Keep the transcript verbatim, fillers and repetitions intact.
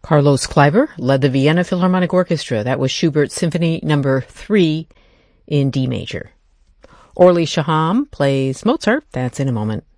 Carlos Kleiber led the Vienna Philharmonic Orchestra. That was Schubert's Symphony Number three in D major. Orly Shaham plays Mozart. That's in a moment.